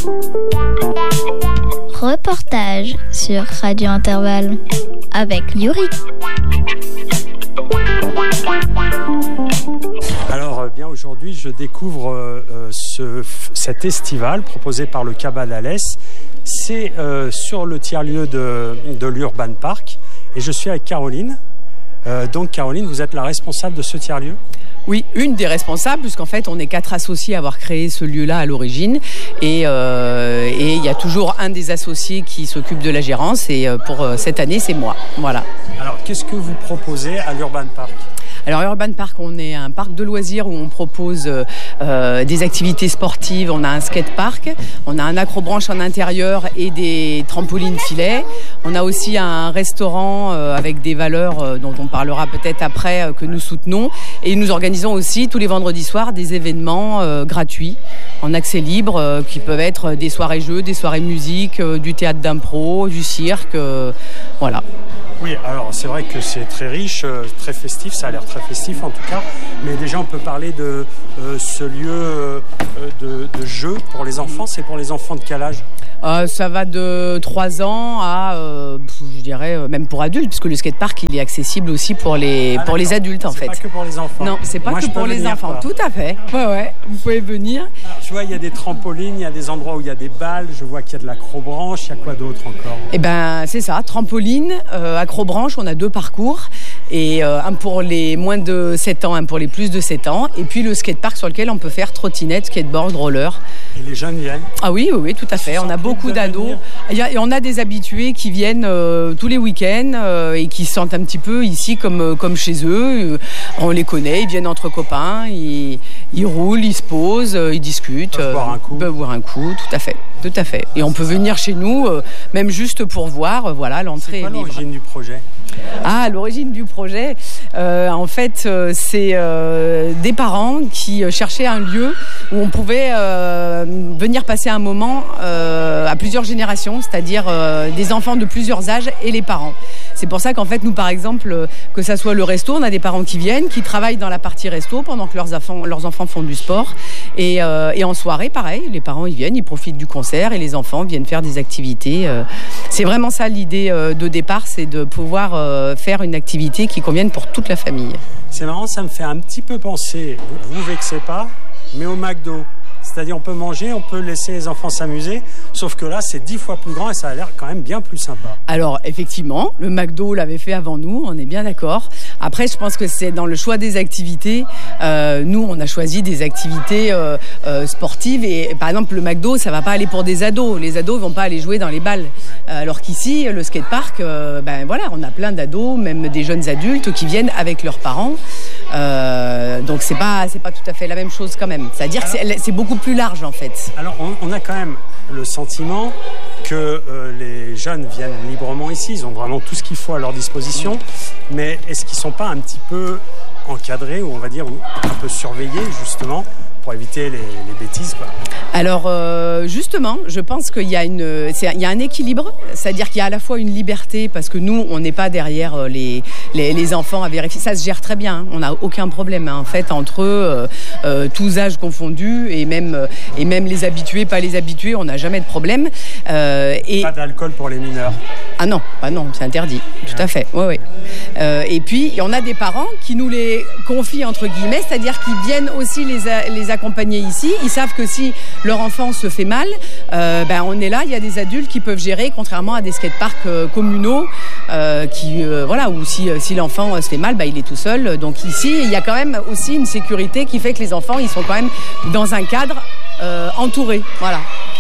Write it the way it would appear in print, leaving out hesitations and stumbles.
Reportage sur Radio Intervalle avec Yuri. Alors bien aujourd'hui je découvre cet estival proposé par le Cabal Alès. C'est sur le tiers-lieu de l'Urban Park et je suis avec Caroline. Donc Caroline, vous êtes la responsable de ce tiers-lieu ? Oui, une des responsables, puisqu'en fait, on est 4 associés à avoir créé ce lieu-là à l'origine. Et il y a toujours un des associés qui s'occupe de la gérance. Et pour cette année, c'est moi. Voilà. Alors, qu'est-ce que vous proposez à l'Urban Park ? Alors Urban Park, on est un parc de loisirs où on propose des activités sportives. On a un skatepark, on a un acrobranche en intérieur et des trampolines filets. On a aussi un restaurant avec des valeurs dont on parlera peut-être après que nous soutenons. Et nous organisons aussi tous les vendredis soirs des événements gratuits en accès libre qui peuvent être des soirées jeux, des soirées musique, du théâtre d'impro, du cirque, voilà. Oui, alors c'est vrai que c'est très riche, très festif, ça a l'air très festif en tout cas, mais déjà on peut parler de ce lieu de jeu pour les enfants. C'est pour les enfants de quel âge ? Ça va de 3 ans à, je dirais, même pour adultes, puisque le skatepark, il est accessible aussi pour les adultes, en fait. C'est pas que pour les enfants. Non, c'est pas que pour les enfants, tout à fait. Ouais, vous pouvez venir. Alors, tu vois, il y a des trampolines, il y a des endroits où il y a des balles, je vois qu'il y a de l'acrobranche, il y a quoi d'autre encore ? Eh ben, c'est ça, trampoline, acrobranche, on a 2 parcours. Et un pour les moins de 7 ans, un pour les plus de 7 ans. Et puis le skatepark sur lequel on peut faire trottinette, skateboard, roller. Et les jeunes viennent ? Ah oui, tout à fait. On a beaucoup d'ados. Et on a des habitués qui viennent tous les week-ends et qui se sentent un petit peu ici comme chez eux. On les connaît, ils viennent entre copains, ils roulent, ils se posent, ils discutent. Ils peuvent boire un coup, tout à fait. Et on peut venir chez nous, même juste pour voir, voilà, l'entrée est libre. C'est quoi l'origine du projet ? L'origine du projet, en fait, c'est des parents qui cherchaient un lieu où on pouvait venir passer un moment à plusieurs générations, c'est-à-dire des enfants de plusieurs âges et les parents. C'est pour ça qu'en fait, nous, par exemple, que ça soit le resto, on a des parents qui viennent, qui travaillent dans la partie resto pendant que leurs enfants font du sport. Et en soirée, pareil, les parents, ils viennent, ils profitent du concert et les enfants viennent faire des activités. C'est vraiment ça l'idée de départ, c'est de pouvoir faire une activité qui convienne pour toute la famille. C'est marrant, ça me fait un petit peu penser, vous vexez pas, mais au McDo. C'est-à-dire on peut manger, on peut laisser les enfants s'amuser, sauf que là c'est 10 fois plus grand et ça a l'air quand même bien plus sympa. Alors effectivement, le McDo l'avait fait avant nous, on est bien d'accord. Après je pense que c'est dans le choix des activités, nous on a choisi des activités sportives et par exemple le McDo ça va pas aller pour des ados, les ados vont pas aller jouer dans les balles. Alors qu'ici le skatepark, voilà, on a plein d'ados, même des jeunes adultes qui viennent avec leurs parents. Donc c'est pas tout à fait la même chose quand même. C'est-à-dire que c'est beaucoup plus large en fait. Alors on a quand même le sentiment que les jeunes viennent librement ici, ils ont vraiment tout ce qu'il faut à leur disposition, mais est-ce qu'ils sont pas un petit peu encadrés ou on va dire un peu surveillés justement pour éviter les bêtises, quoi. Alors justement, je pense qu'il y a un équilibre, c'est-à-dire qu'il y a à la fois une liberté parce que nous, on n'est pas derrière les enfants à vérifier. Ça se gère très bien, hein. On n'a aucun problème en fait entre eux, tous âges confondus et même les habitués, pas les habitués, on n'a jamais de problème. Pas d'alcool pour les mineurs. Ah non, c'est interdit, tout à fait. Ouais. Et puis on a des parents qui nous les confient entre guillemets, c'est-à-dire qu'ils viennent aussi les accompagner ici. Ils savent que si leur enfant se fait mal, on est là, il y a des adultes qui peuvent gérer, contrairement à des skateparks communaux où si l'enfant se fait mal, il est tout seul. Donc ici, il y a quand même aussi une sécurité qui fait que les enfants, ils sont quand même dans un cadre entouré. Voilà.